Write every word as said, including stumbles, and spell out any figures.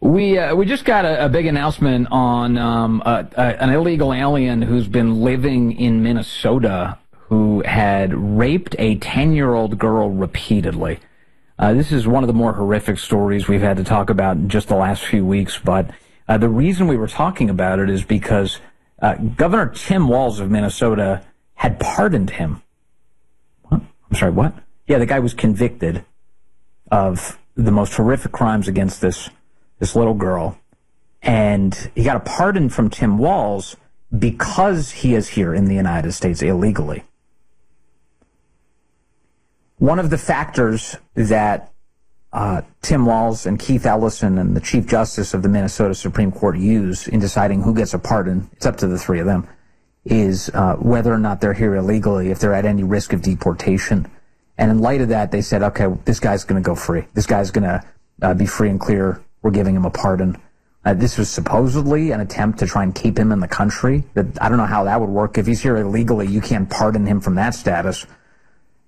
We uh, we just got a, a big announcement on um, a, a, an illegal alien who's been living in Minnesota who had raped a ten-year-old girl repeatedly. Uh, this is one of the more horrific stories we've had to talk about in just the last few weeks, but uh, the reason we were talking about it is because uh, Governor Tim Walz of Minnesota had pardoned him. What? I'm sorry, what? Yeah, the guy was convicted of the most horrific crimes against this this little girl, and he got a pardon from Tim Walz because he is here in the United States illegally. One of the factors that uh, Tim Walz and Keith Ellison and the Chief Justice of the Minnesota Supreme Court use in deciding who gets a pardon, it's up to the three of them, is uh, whether or not they're here illegally, if they're at any risk of deportation. And in light of that, they said, okay, this guy's going to go free. This guy's going to uh, be free and clear. We're giving him a pardon. Uh, this was supposedly an attempt to try and keep him in the country. That I don't know how that would work. If he's here illegally, you can't pardon him from that status.